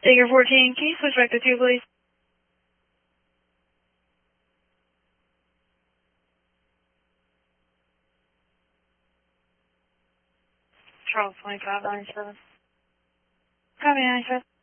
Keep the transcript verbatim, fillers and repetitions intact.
Figure fourteen, can you switch back to two, please? Charles twenty-five ninety-seven. Copy ninety-seven.